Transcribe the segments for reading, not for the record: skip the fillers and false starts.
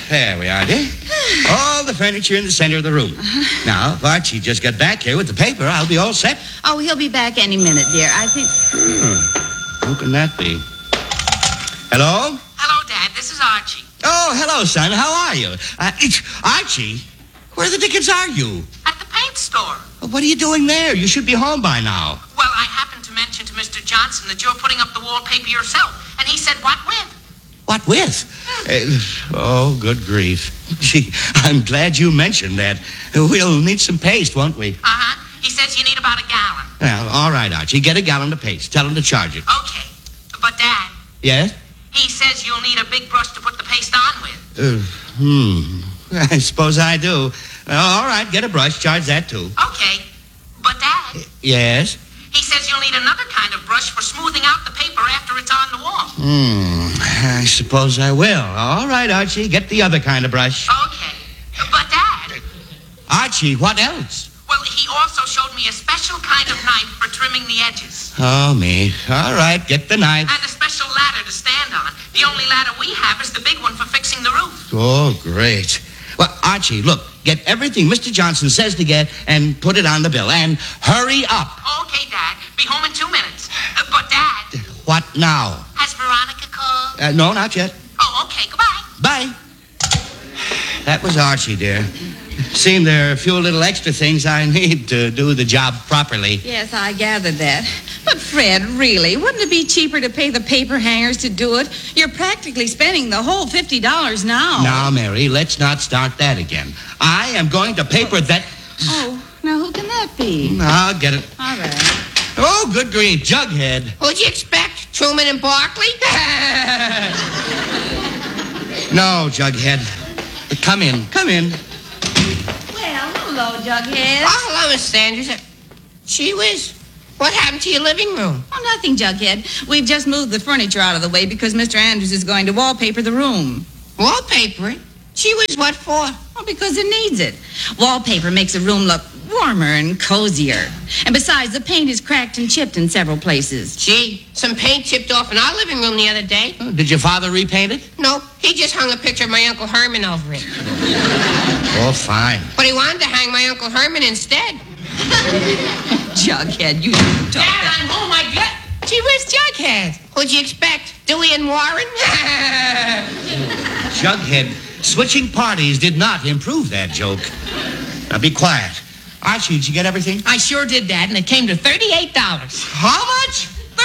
There we are, dear. All the furniture in the center of the room. Now, if Archie just got back here with the paper, I'll be all set. Oh, he'll be back any minute, dear. I think... Who can that be? Hello? Hello, Dad. This is Archie. Oh, hello, son. How are you? Archie, where the dickens are you? At the paint store. What are you doing there? You should be home by now. Well, I happened to mention to Mr. Johnson that you're putting up the wallpaper yourself, and he said, what with? What with? Oh, good grief. Gee, I'm glad you mentioned that. We'll need some paste, won't we? Uh-huh. He says you need about a gallon. Well, all right, Archie. Get a gallon of paste. Tell him to charge it. Okay. But, Dad... Yes? He says you'll need a big brush to put the paste on with. I suppose I do. All right, get a brush. Charge that, too. Okay. But, Dad... Yes? He says you'll need another kind of brush for smoothing out the paper after it's on the wall. I suppose I will. All right, Archie, get the other kind of brush. Okay. But, Dad... Archie, what else? Well, he also showed me a special kind of knife for trimming the edges. Oh, me. All right, get the knife. And a special ladder to stand on. The only ladder we have is the big one for fixing the roof. Oh, great. Well, Archie, look, get everything Mr. Johnson says to get and put it on the bill. And hurry up. Okay, Dad. Be home in 2 minutes. But, Dad... What now? Has Veronica called? No, not yet. Oh, okay. Goodbye. Bye. That was Archie, dear. Seemed there are a few little extra things I need to do the job properly. Yes, I gathered that. But, Fred, really, wouldn't it be cheaper to pay the paper hangers to do it? You're practically spending the whole $50 now. Now, Mary, let's not start that again. I am going to paper that... Oh, now who can that be? I'll get it. All right. Oh, good grief, Jughead. Who'd you expect? Truman and Barkley? No, Jughead. Come in. Well, hello, Jughead. Oh, hello, Miss Andrews. Gee whiz. What happened to your living room? Oh, nothing, Jughead. We've just moved the furniture out of the way because Mr. Andrews is going to wallpaper the room. Wallpaper? Gee whiz, what for? Oh, because it needs it. Wallpaper makes a room look warmer and cozier. And besides, the paint is cracked and chipped in several places. Gee, some paint chipped off in our living room the other day. Oh, did your father repaint it? No, he just hung a picture of my Uncle Herman over it. Oh, fine. But he wanted to hang my Uncle Herman instead. Jughead, you talk Dad, that. I'm home, I get... Gee whiz, Jughead. Who'd you expect? Dewey and Warren? Jughead, switching parties did not improve that joke. Now, be quiet. Archie, did you get everything? I sure did, Dad, and it came to $38. How much?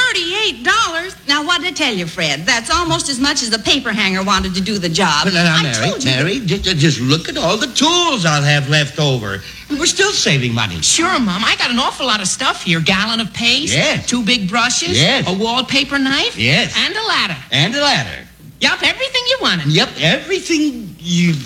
$38? Now, what did I tell you, Fred? That's almost as much as the paper hanger wanted to do the job. Now, I told you. Mary, just look at all the tools I'll have left over. We're still saving money. Sure, Mom. I got an awful lot of stuff here. Gallon of paste. Yes. 2 big brushes. Yes. A wallpaper knife. Yes. And a ladder. And a ladder. Yup, everything you wanted. Yep, everything you...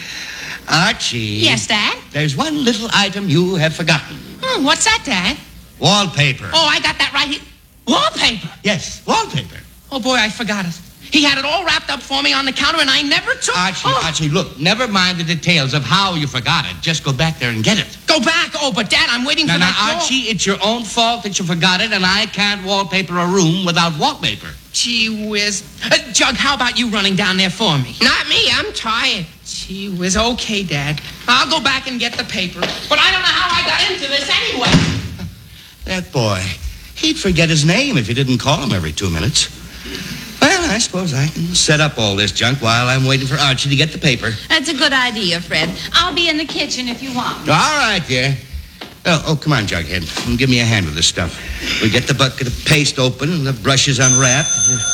Archie. Yes, Dad? There's one little item you have forgotten. What's that, Dad? Wallpaper. Oh, I got that right here. Wallpaper. Yes, wallpaper. Oh, boy, I forgot it. He had it all wrapped up for me on the counter, and I never took... Archie, look, never mind the details of how you forgot it. Just go back there and get it. Go back? Oh, but, Dad, I'm waiting for that call. Archie, it's your own fault that you forgot it, and I can't wallpaper a room without wallpaper. Gee whiz. Jug, how about you running down there for me? Not me, I'm tired. Gee whiz. Okay, Dad. I'll go back and get the paper. But I don't know how I got into this anyway. That boy, he'd forget his name if you didn't call him every 2 minutes. Well, I suppose I can set up all this junk while I'm waiting for Archie to get the paper. That's a good idea, Fred. I'll be in the kitchen if you want. All right, dear. Oh, come on, Jughead. Give me a hand with this stuff. We get the bucket of paste open and the brushes unwrapped.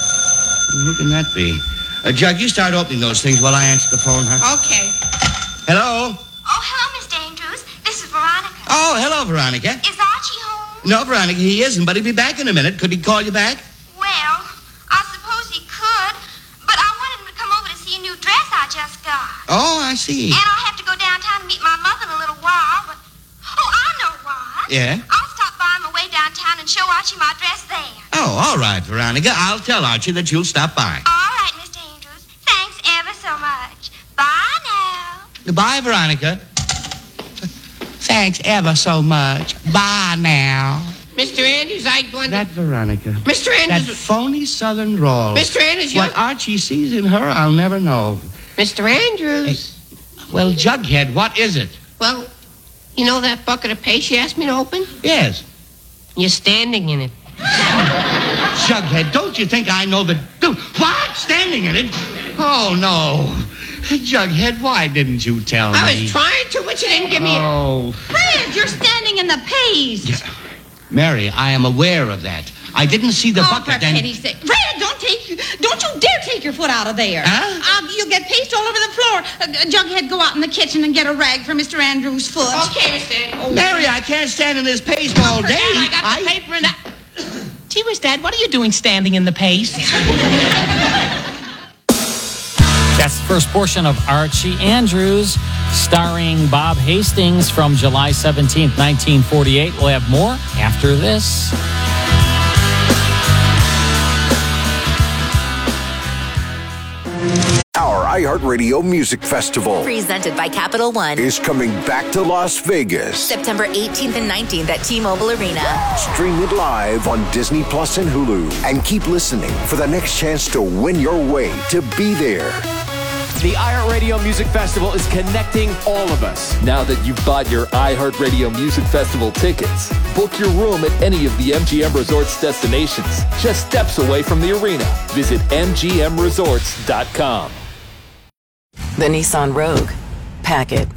Who can that be? Jug, you start opening those things while I answer the phone, huh? Okay. Hello? Oh, hello, Mr. Andrews. This is Veronica. Oh, hello, Veronica. Is Archie home? No, Veronica, he isn't, but he'll be back in a minute. Could he call you back? Well, I suppose he could, but I wanted him to come over to see a new dress I just got. Oh, I see. And I'll have to go downtown to meet my mother in a little while, but... Oh, I know what. Yeah? I'll stop by on my way downtown and show Archie my dress there. Oh, all right, Veronica. I'll tell Archie that you'll stop by. All right, Mr. Andrews. Thanks ever so much. Bye now. Goodbye, Veronica. Thanks ever so much. Bye now. Mr. Andrews, I wonder... That Veronica. Mr. That Andrews... phony southern drawl. Mr. Andrews, you... What Archie sees in her, I'll never know. Mr. Andrews. Well, Jughead, what is it? Well, you know that bucket of paste you asked me to open? Yes. You're standing in it. Jughead, don't you think I know the... What? Standing in it? Oh, no. Jughead, why didn't you tell me? I was trying to, but you didn't give me Oh. Fred, you're standing in the paste. Yeah. Mary, I am aware of that. I didn't see the bucket for then... pity's sake. Fred, don't you dare take your foot out of there. Huh? You'll get paste all over the floor. Jughead, go out in the kitchen and get a rag for Mr. Andrews' foot. Okay, Mr. Oh, Mary, I can't stand in this paste all day. I got the paper in that. Gee whiz, Dad, what are you doing standing in the paste? That's the first portion of Archie Andrews, starring Bob Hastings from July 17th, 1948. We'll have more after this. Our iHeartRadio Music Festival Presented by Capital One. is coming back to Las Vegas. September 18th and 19th at T-Mobile Arena. Stream it live on Disney Plus and Hulu. And keep listening for the next chance to win your way to be there. The iHeartRadio Music Festival is connecting all of us. Now that you've bought your iHeartRadio Music Festival tickets, book your room at any of the MGM Resorts destinations, just steps away from the arena. Visit MGMResorts.com. The Nissan Rogue. Pack it.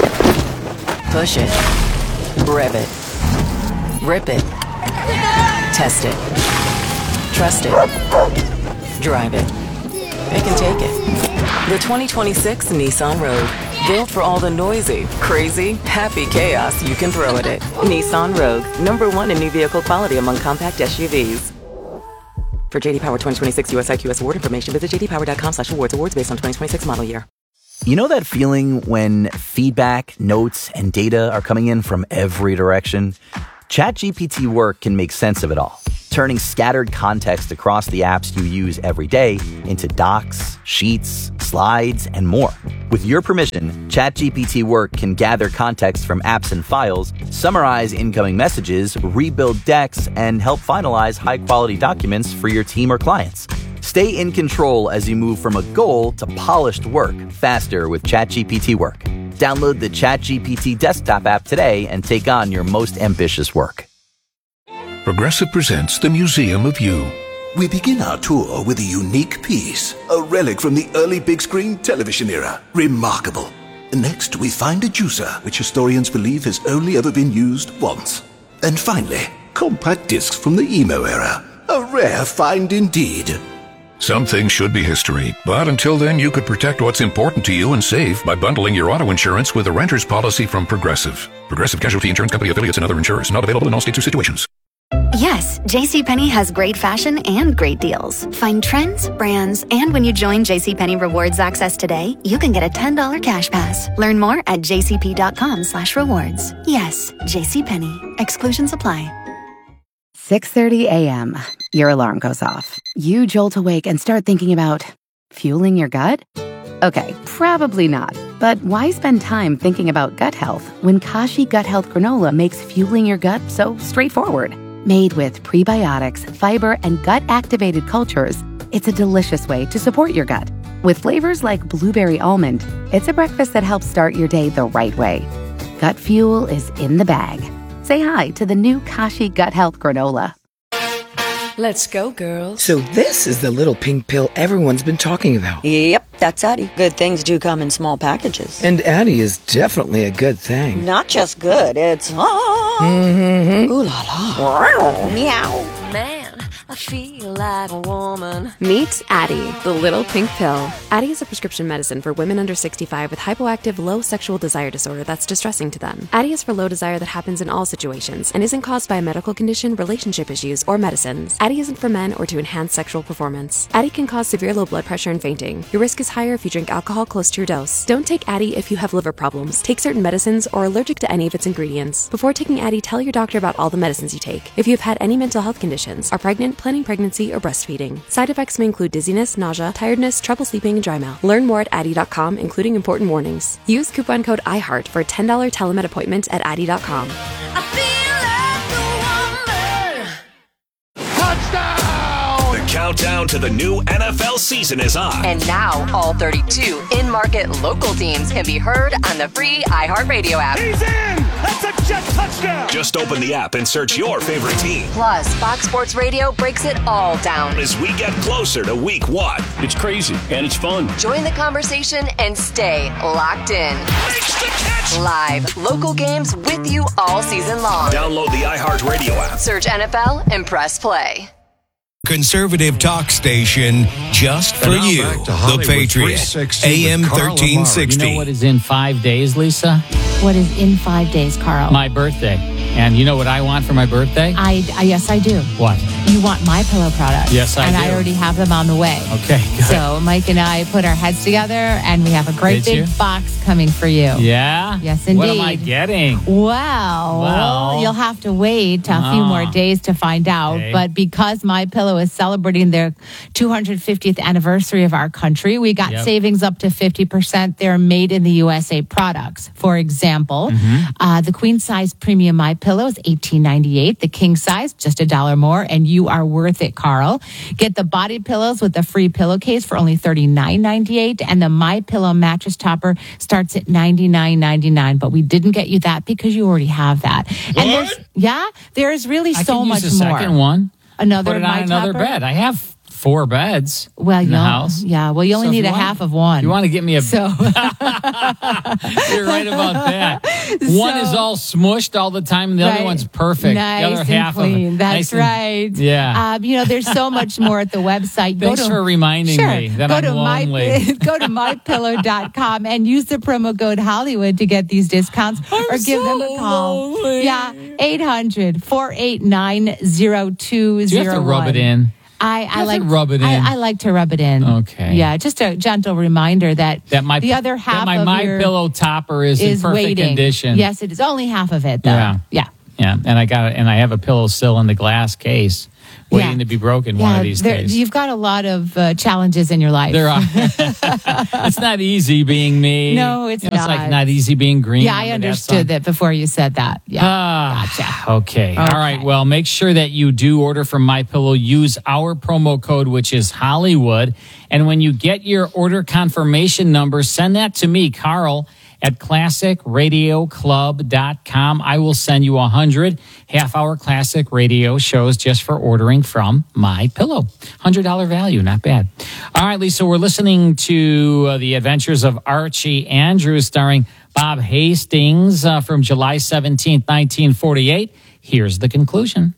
Push it. Rev it. Rip it. Test it. Trust it. Drive it. It can take it. The 2026 Nissan Rogue. Built for all the noisy, crazy, happy chaos you can throw at it. Nissan Rogue. #1 in new vehicle quality among compact SUVs. For JD Power 2026 US IQS award information, visit jdpower.com/awards. Awards based on 2026 model year. You know that feeling when feedback, notes, and data are coming in from every direction? ChatGPT Work can make sense of it all, turning scattered context across the apps you use every day into docs, sheets, slides, and more. With your permission, ChatGPT Work can gather context from apps and files, summarize incoming messages, rebuild decks, and help finalize high-quality documents for your team or clients. Stay in control as you move from a goal to polished work faster with ChatGPT Work. Download the ChatGPT desktop app today and take on your most ambitious work. Progressive presents the Museum of You. We begin our tour with a unique piece, a relic from the early big screen television era. Remarkable. Next, we find a juicer, which historians believe has only ever been used once. And finally, compact discs from the emo era. A rare find indeed. Some things should be history, but until then you could protect what's important to you and save by bundling your auto insurance with a renter's policy from Progressive. Progressive Casualty Insurance Company affiliates and other insurers. Not available in all states or situations. Yes, JCPenney has great fashion and great deals. Find trends, brands, and when you join JCPenney Rewards Access today, you can get a $10 cash pass. Learn more at jcp.com/rewards. Yes, JCPenney. Exclusions apply. 6:30 a.m. Your alarm goes off. You jolt awake and start thinking about fueling your gut? Okay, probably not. But why spend time thinking about gut health when Kashi Gut Health Granola makes fueling your gut so straightforward? Made with prebiotics, fiber, and gut-activated cultures, it's a delicious way to support your gut. With flavors like blueberry almond, it's a breakfast that helps start your day the right way. Gut fuel is in the bag. Say hi to the new Kashi Gut Health Granola. Let's go, girls. So this is the little pink pill everyone's been talking about. Yep, that's Addie. Good things do come in small packages. And Addie is definitely a good thing. Not just good, it's... Mm-hmm. Ooh la la. Meow. Man, I feel like a woman. Meet Addie, the little pink pill. Addie is a prescription medicine for women under 65 with hypoactive low sexual desire disorder that's distressing to them. Addie is for low desire that happens in all situations and isn't caused by a medical condition, relationship issues, or medicines. Addie isn't for men or to enhance sexual performance. Addie can cause severe low blood pressure and fainting. Your risk is higher if you drink alcohol close to your dose. Don't take Addie if you have liver problems, take certain medicines, or are allergic to any of its ingredients. Before taking Addie, tell your doctor about all the medicines you take. If you have had any mental health conditions, are pregnant, planning pregnancy, or breastfeeding. Side effects may include dizziness, nausea, tiredness, trouble sleeping, and dry mouth. Learn more at Addie.com, including important warnings. Use coupon code IHEART for a $10 telemed appointment at Addie.com. The countdown to the new NFL season is on. And now, all 32 in-market local teams can be heard on the free iHeartRadio app. He's in! That's a jet touchdown! Just open the app and search your favorite team. Plus, Fox Sports Radio breaks it all down as we get closer to week 1. It's crazy, and it's fun. Join the conversation and stay locked in. Makes the catch! Live, local games with you all season long. Download the iHeartRadio app. Search NFL and press play. Conservative talk station just for you. The Patriot. AM 1360. You know what is in 5 days, Lisa? What is in 5 days, Carl? My birthday. And you know what I want for my birthday? Yes, I do. What? You want My Pillow products. Yes, I do. And I already have them on the way. Okay, good. So Mike and I put our heads together, and we have a great big box coming for you. Yeah? Yes, indeed. What am I getting? Well, you'll have to wait a few more days to find out. Okay. But because My Pillow is celebrating their 250th anniversary of our country, we got savings up to 50%. They're made in the USA products. For example, the queen size premium My Pillow is $18.98. The king size, just $1 more, and you are worth it, Carl. Get the body pillows with the free pillowcase for only $39.98, and the My Pillow mattress topper starts at $99.99. But we didn't get you that because you already have that. And there's really so much use the more. Second one. Another Put it on My another Topper? bed. I have 4 beds in the house. Yeah, well, you only need a half of one. You want to get me a... So You're right about that. One is all smushed all the time, and the other one's perfect. Nice the other half and clean. of it. That's right. Yeah. There's so much more at the website. Thanks for reminding me that I'm lonely. Go to mypillow.com and use the promo code Hollywood to get these discounts or give them a call. Lonely. Yeah, 800-489-0201. Do you have to rub it in? I like to rub it in. I like to rub it in. Okay. Yeah, just a gentle reminder that the other half my of My your Pillow topper is in perfect waiting. condition. Yes, it is only half of it though. Yeah. And I have a pillow still in the glass case, waiting to be broken one of these days. You've got a lot of challenges in your life. There are. It's not easy being me. No, it's not. It's like not easy being green. Yeah, I understood that before you said that. Yeah, gotcha. Okay. All right. Well, make sure that you do order from MyPillow. Use our promo code, which is Hollywood. And when you get your order confirmation number, send that to me, Carl, at classicradioclub.com. I will send you 100 half-hour classic radio shows just for ordering from MyPillow. $100 value, not bad. All right, Lisa, we're listening to The Adventures of Archie Andrews, starring Bob Hastings from July 17th, 1948. Here's the conclusion.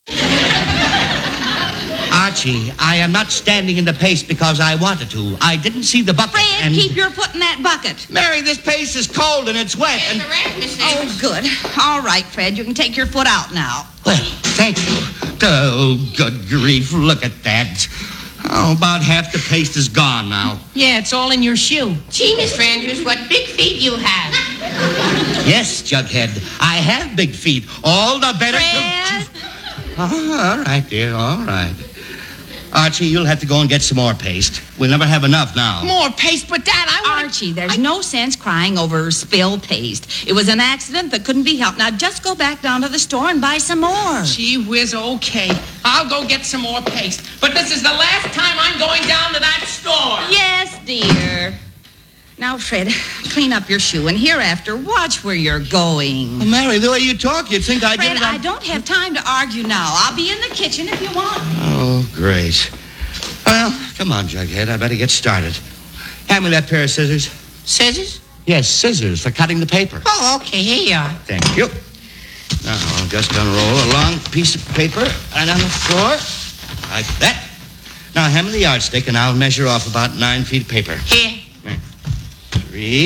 Archie, I am not standing in the paste because I wanted to. I didn't see the bucket. Fred, keep your foot in that bucket. Mary, this paste is cold and it's wet. Oh, good. All right, Fred, you can take your foot out now. Well, thank you. Oh, good grief, look at that. Oh, about half the paste is gone now. Yeah, it's all in your shoe. Gee, Mr. Andrews, what big feet you have. Yes, Jughead, I have big feet. All the better. Fred? All right, dear, all right. Archie, you'll have to go and get some more paste. We'll never have enough now. More paste, but Dad, Archie, there's no sense crying over spilled paste. It was an accident that couldn't be helped. Now just go back down to the store and buy some more. Gee whiz, okay. I'll go get some more paste. But this is the last time I'm going down to that store. Yes, dear. Now, Fred, clean up your shoe, and hereafter, watch where you're going. Well, Mary, the way you talk, you'd think I did Fred, it. I don't have time to argue now. I'll be in the kitchen if you want. Oh, great. Well, come on, Jughead. I better get started. Hand me that pair of scissors. Scissors? Yes, scissors for cutting the paper. Oh, okay, here you are. Thank you. Now, I'm just going to roll a long piece of paper right on the floor, like that. Now, hand me the yardstick, and I'll measure off about 9 feet of paper. Here. 3,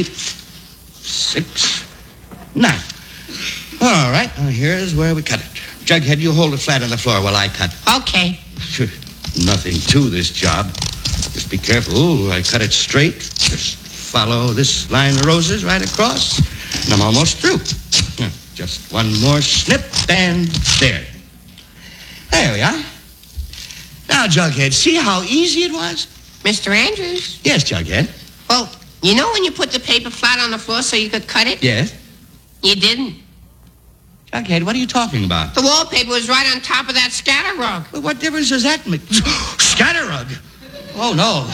6, 9. All right, now here's where we cut it. Jughead, you hold it flat on the floor while I cut. Okay. Nothing to this job. Just be careful. Ooh, I cut it straight. Just follow this line of roses right across, and I'm almost through. Just one more snip, and there. There we are. Now, Jughead, see how easy it was? Mr. Andrews? Yes, Jughead. Well, you know when you put the paper flat on the floor so you could cut it? Yes. You didn't. Jughead, what are you talking about? The wallpaper was right on top of that scatter rug. Well, what difference does that make? Scatterrug? Oh, no.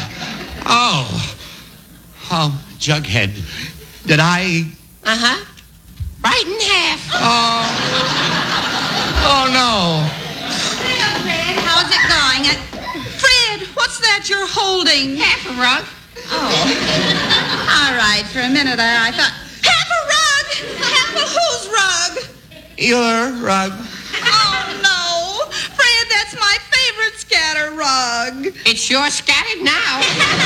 Oh, Jughead. Did I... Uh-huh. Right in half. Oh, no. Fred, how's it going? Fred, what's that you're holding? Half a rug. Oh. All right, for a minute I thought, half a rug! Half a whose rug? Your rug. Oh, no. Fred, that's my favorite scatter rug. It's sure scattered now.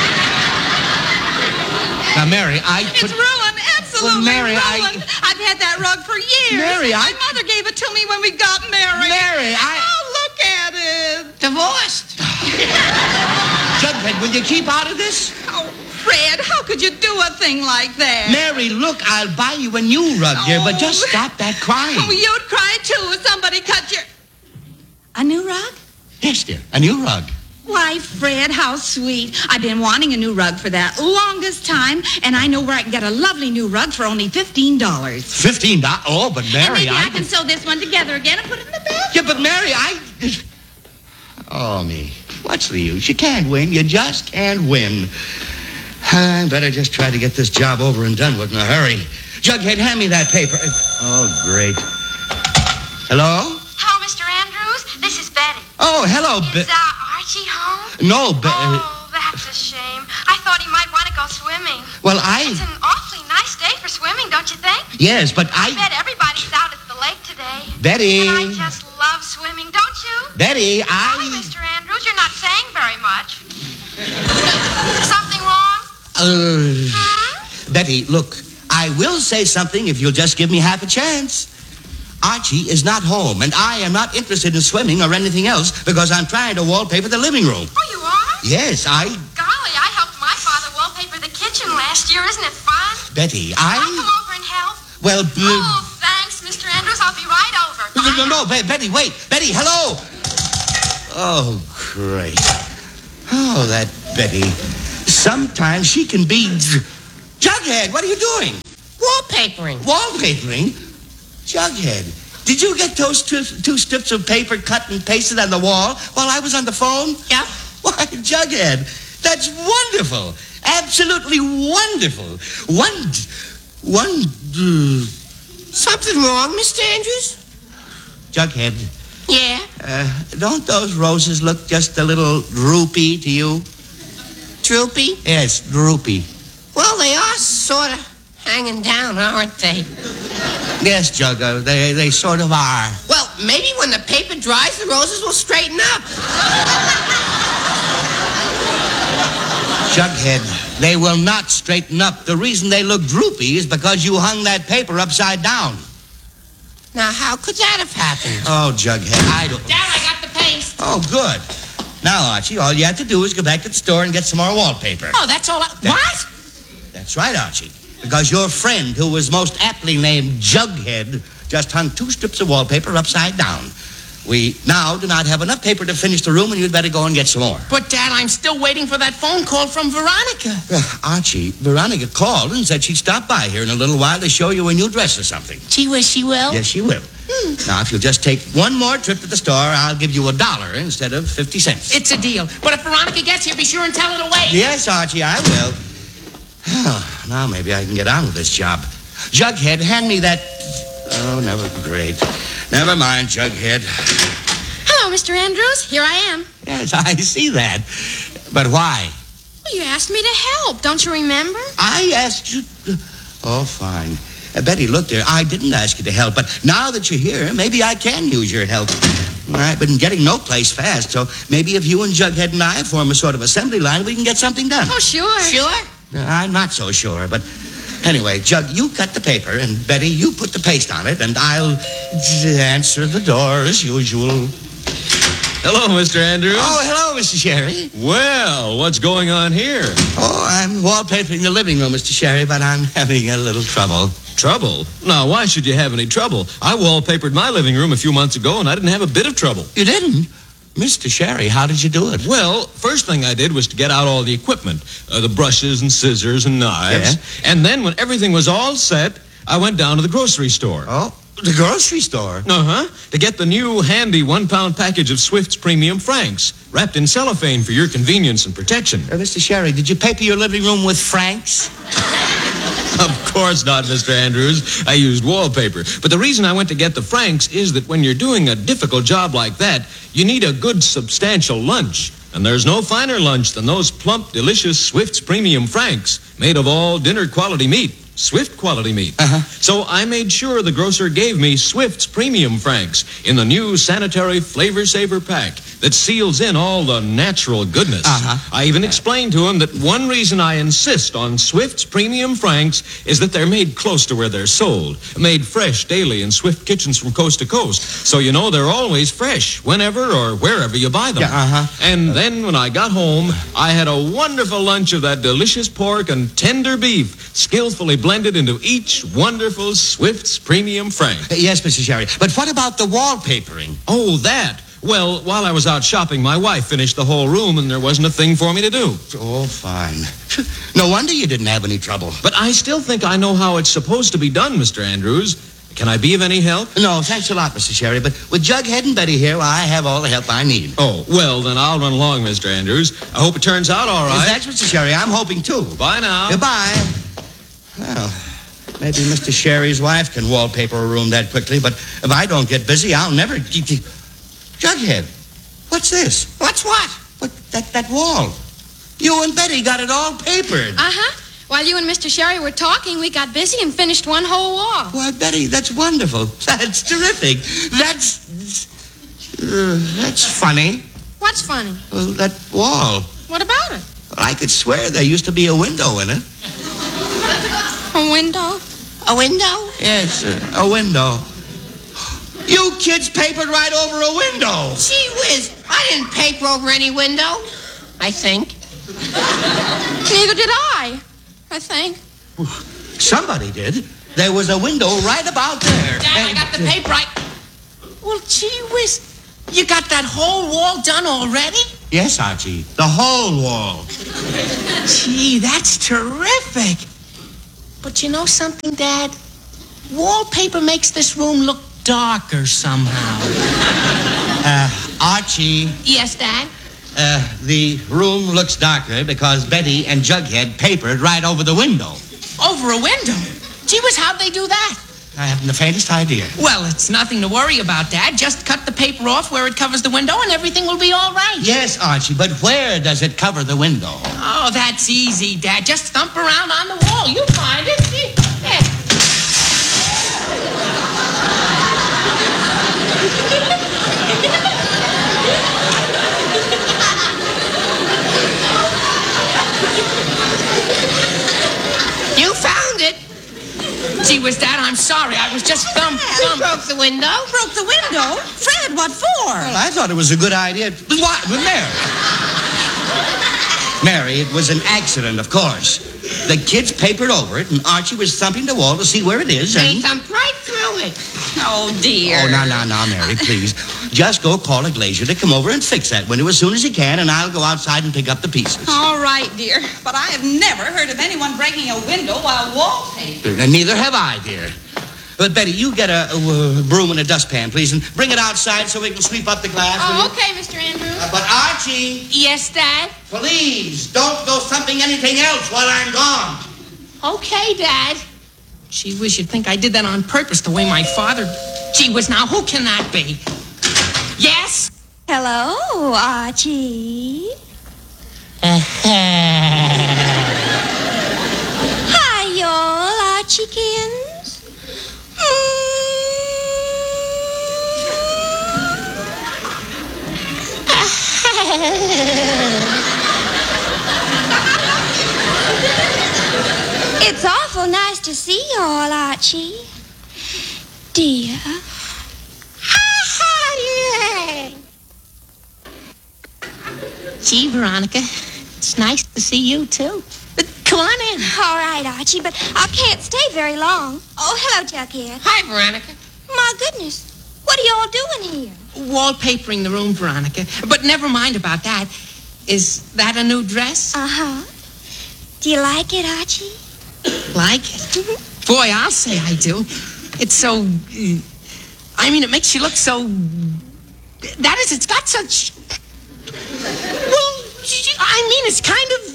Now, Mary, It's ruined, absolutely Mary, ruined. I've had that rug for years. Mary, My mother gave it to me when we got married. Mary, Oh, look at it. Divorced. Jughead, will you keep out of this? Oh, Fred, how could you do a thing like that? Mary, look, I'll buy you a new rug, dear, but just stop that crying. Oh, you'd cry, too, if somebody cut your... A new rug? Yes, dear, a new rug. Why, Fred, how sweet. I've been wanting a new rug for that longest time, and I know where I can get a lovely new rug for only $15. $15? Oh, but Mary, And maybe I can sew this one together again and put it in the bed. Yeah, but Mary, Oh, me. What's the use? You can't win. You just can't win. I better just try to get this job over and done with in a hurry. Jughead, hand me that paper. Oh, great. Hello? Hello, Mr. Andrews. This is Betty. Oh, hello, Is Archie home? No, Oh, that's a shame. I thought he might want to go swimming. Well, It's an awfully nice day for swimming, don't you think? Yes, but I bet everybody's out at the lake today. Betty. And I just love swimming, don't you? Betty, Sorry, Mr. Andrews, you're not saying very much. Something wrong? Betty, look, I will say something if you'll just give me half a chance. Archie is not home, and I am not interested in swimming or anything else because I'm trying to wallpaper the living room. Oh, you are? Yes, Golly, I helped my father wallpaper the kitchen last year. Isn't it fun? Betty, I'll come over and help. Well, Oh, thanks, Mr. Andrews. I'll be right over. No, Betty, wait. Betty, hello. Oh, great. Oh, that Betty. Sometimes she can be... Jughead, what are you doing? Wallpapering. Wallpapering? Jughead, did you get those two strips of paper cut and pasted on the wall while I was on the phone? Yeah. Why, Jughead, that's wonderful. Absolutely wonderful. Something wrong, Mr. Andrews? Jughead. Yeah. Don't those roses look just a little droopy to you? Droopy? Yes, droopy. Well, they are sort of hanging down, aren't they? Yes, Jug, they sort of are. Well, maybe when the paper dries, the roses will straighten up. Jughead, they will not straighten up. The reason they look droopy is because you hung that paper upside down. Now, how could that have happened? Oh, Jughead, I don't... Dad, I got the paste. Oh, good. Now, Archie, all you have to do is go back to the store and get some more wallpaper. Oh, that's all What? That's right, Archie. Because your friend, who was most aptly named Jughead, just hung 2 strips of wallpaper upside down. We now do not have enough paper to finish the room, and you'd better go and get some more. But, Dad, I'm still waiting for that phone call from Veronica. Archie, Veronica called and said she'd stop by here in a little while to show you a new dress or something. She will? Yes, she will. Now, if you'll just take one more trip to the store, I'll give you $1 instead of 50 cents. It's a deal. But if Veronica gets here, be sure and tell her to wait. Yes, Archie, I will. Now maybe I can get on with this job. Jughead, hand me that... Oh, great. Never mind, Jughead. Hello, Mr. Andrews. Here I am. Yes, I see that. But why? Well, you asked me to help. Don't you remember? I asked you... Oh, fine. Betty, look there. I didn't ask you to help, but now that you're here, maybe I can use your help. I've been getting no place fast, so maybe if you and Jughead and I form a sort of assembly line, we can get something done. Oh, sure. Sure? I'm not so sure, but anyway, Jug, you cut the paper, and Betty, you put the paste on it, and I'll answer the door as usual. Hello, Mr. Andrews. Oh, hello, Mr. Sherry. Well, what's going on here? Oh, I'm wallpapering the living room, Mr. Sherry, but I'm having a little trouble. Trouble? Now, why should you have any trouble? I wallpapered my living room a few months ago, and I didn't have a bit of trouble. You didn't? Mr. Sherry, how did you do it? Well, first thing I did was to get out all the equipment, the brushes and scissors and knives. Yeah. And then when everything was all set, I went down to the grocery store. Oh? The grocery store? Uh-huh. To get the new handy 1-pound package of Swift's Premium Franks, wrapped in cellophane for your convenience and protection. Mr. Sherry, did you paper your living room with Franks? Of course not, Mr. Andrews. I used wallpaper. But the reason I went to get the Franks is that when you're doing a difficult job like that, you need a good, substantial lunch. And there's no finer lunch than those plump, delicious Swift's Premium Franks, made of all dinner-quality meat. Swift quality meat. So I made sure the grocer gave me Swift's Premium Franks in the new sanitary Flavor Saver pack that seals in all the natural goodness. I even explained to him that one reason I insist on Swift's Premium Franks is that they're made close to where they're sold, made fresh daily in Swift kitchens from coast to coast. So you know they're always fresh whenever or wherever you buy them. And then when I got home, I had a wonderful lunch of that delicious pork and tender beef, skillfully blended into each wonderful Swift's Premium Frank. Yes, Mr. Sherry. But what about the wallpapering? Oh, that. Well, while I was out shopping, my wife finished the whole room, and there wasn't a thing for me to do. Oh, fine. No wonder you didn't have any trouble. But I still think I know how it's supposed to be done, Mr. Andrews. Can I be of any help? No, thanks a lot, Mr. Sherry. But with Jughead and Betty here, I have all the help I need. Oh, well, then I'll run along, Mr. Andrews. I hope it turns out all right. Thanks, Mr. Sherry. I'm hoping, too. Bye now. Goodbye. Well, maybe Mr. Sherry's wife can wallpaper a room that quickly, but if I don't get busy, I'll never... Jughead, what's this? What's what? What, that wall. You and Betty got it all papered. While you and Mr. Sherry were talking, we got busy and finished one whole wall. Why, Betty, that's wonderful. That's terrific. That's funny. What's funny? Well, that wall. What about it? Well, I could swear there used to be a window in it. A window? A window? Yes, a window. You kids papered right over a window. Gee whiz, I didn't paper over any window. I think. Neither did I think. Somebody did. There was a window right about there. Dad, I got the paper right. Well, gee whiz, you got that whole wall done already? Yes, Archie, the whole wall. Gee, that's terrific. But you know something, Dad? Wallpaper makes this room look darker somehow. Archie. Yes, Dad? The room looks darker because Betty and Jughead papered right over the window. Over a window? Gee whiz, how'd they do that? I haven't the faintest idea. Well, it's nothing to worry about, Dad. Just cut the paper off where it covers the window and everything will be all right. Yes, Archie, but where does it cover the window? Oh, that's easy, Dad. Just thump around on the wall. You'll find it. Yeah. You found it. Gee whiz, Dad, I'm sorry. I was just thump. You broke the window? Broke the window? Fred, what for? Well, I thought it was a good idea. What? With Mary. Mary, it was an accident, of course. The kids papered over it, and Archie was thumping the wall to see where it is, and... They thumped right through it. Oh, dear. Oh, now, Mary, please. Just go call a glazier to come over and fix that window as soon as he can, and I'll go outside and pick up the pieces. All right, dear. But I have never heard of anyone breaking a window while wallpapering. And neither have I, dear. But, Betty, you get a broom and a dustpan, please, and bring it outside so we can sweep up the glass. Oh, okay, Mr. Andrews. But, Archie... Yes, Dad? Please, don't go thumping anything else while I'm gone. Okay, Dad. Gee whiz, you'd think I did that on purpose, the way my father... Gee whiz, now, who can that be? Yes? Hello, Archie. Hi, y'all, Archiekins. It's awful nice to see you all, Archie. Dear. Gee, Veronica, it's nice to see you, too. But come on in. All right, Archie, but I can't stay very long. Oh, hello, Jughead. Hi, Veronica. My goodness. What are y'all doing here? Wallpapering the room, Veronica. But never mind about that. Is that a new dress? Uh-huh. Do you like it, Archie? Like it? Boy, I'll say I do. It's so... it makes you look so... That is, it's got such... Well, it's kind of...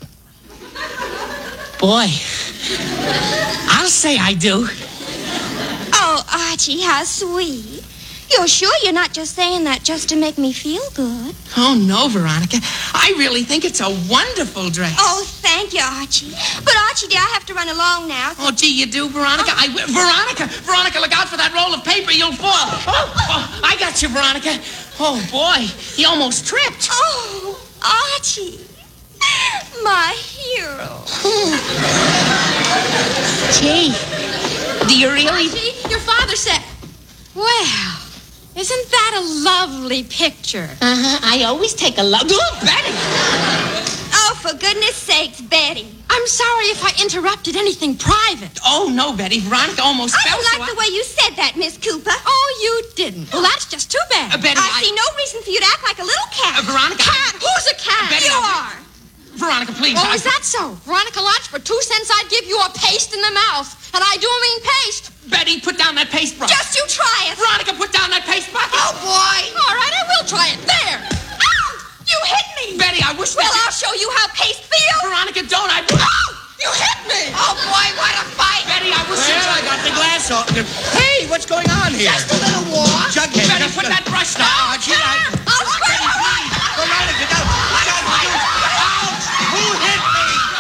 Boy, I'll say I do. Oh, Archie, how sweet. You're sure you're not just saying that just to make me feel good? Oh, no, Veronica. I really think it's a wonderful dress. Oh, thank you, Archie. But, Archie, dear, I have to run along now. Oh, gee, you do, Veronica? Veronica, look out for that roll of paper. You'll fall. Oh, I got you, Veronica. Oh, boy, he almost tripped. Oh, Archie, my hero. Gee, do you really... Archie, your father said... Well... Isn't that a lovely picture? I always take a look. Oh, Betty! Oh, for goodness sakes, Betty. I'm sorry if I interrupted anything private. Oh, no, Betty. Veronica almost fell. I don't like the way you said that, Miss Cooper. Oh, you didn't. Well, that's just too bad. Betty, I see no reason for you to act like a little cat. Veronica. Cat? Who's a cat? Betty, you are. Veronica, please. Oh, is that so? Veronica Lodge, for 2 cents I'd give you a paste in the mouth. And I do mean paste. Betty, put down that paste brush. Just you try it. Veronica, put down that paste bucket. Oh, boy. All right, I will try it. There. Ow! You hit me. Betty, I wish... Well, I'll show you how paste feels. Veronica, don't. Ow! You hit me. Oh, boy, what a fight. Betty, I wish... Well, I got the glass off. Hey, what's going on here? Just a little war. Jughead, Betty, put that brush down. Archie, I'll spread it away. Veronica, no. Ouch! Who hit me?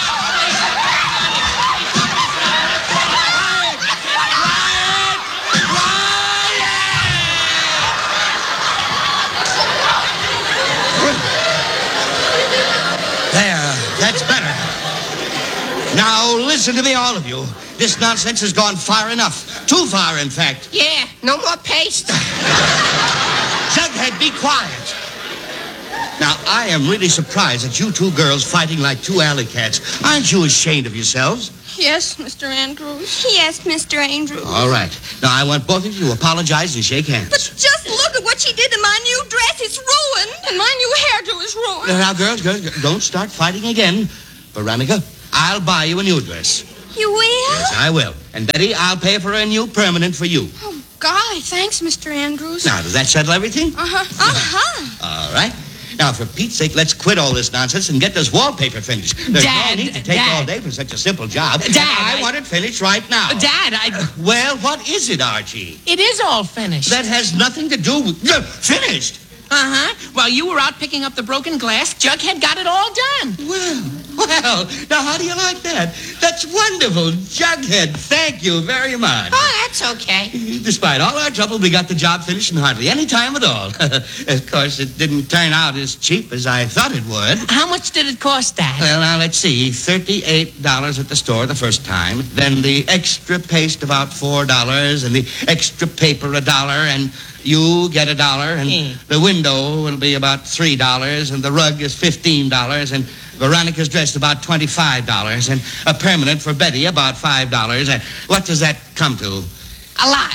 There, that's better. Now, listen to me, all of you. This nonsense has gone far enough. Too far, in fact. Yeah, no more paste. Jughead, be quiet. Now, I am really surprised at you two girls fighting like two alley cats. Aren't you ashamed of yourselves? Yes, Mr. Andrews. Yes, Mr. Andrews. All right. Now, I want both of you to apologize and shake hands. But just look at what she did to my new dress. It's ruined. And my new hairdo is ruined. Now, girls, don't start fighting again. Veronica, I'll buy you a new dress. You will? Yes, I will. And Betty, I'll pay for a new permanent for you. Oh, golly, thanks, Mr. Andrews. Now, does that settle everything? Uh-huh. All right. Now, for Pete's sake, let's quit all this nonsense and get this wallpaper finished. There's Dad, no need to take Dad. all day for such a simple job. Dad, I want it finished right now. Dad, Well, what is it, Archie? It is all finished. That has nothing to do with... Finished? Uh-huh. While you were out picking up the broken glass, Jughead got it all done. Well, now how do you like that? That's wonderful. Jughead, thank you very much. Oh, that's okay. Despite all our trouble, we got the job finished in hardly any time at all. Of course, it didn't turn out as cheap as I thought it would. How much did it cost, Dad? Well, now, let's see. $38 at the store the first time. Then the extra paste about $4, and the extra paper $1, and you get $1, and the window will be about $3, and the rug is $15, and Veronica's dress about $25, and a permanent for Betty about $5. And what does that come to? A lot.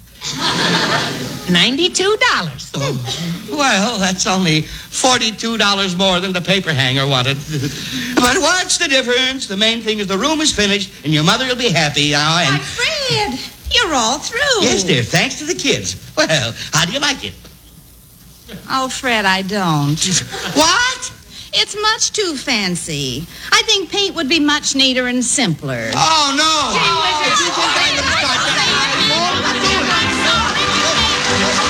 $92. Oh, well, that's only $42 more than the paper hanger wanted. But what's the difference? The main thing is the room is finished, and your mother will be happy now. And Why, Fred, you're all through. yes, dear, thanks to the kids. Well, how do you like it? Oh, Fred, I don't. What? It's much too fancy. I think paint would be much neater and simpler. Oh, no. Gee whiz, Did you think I would start that?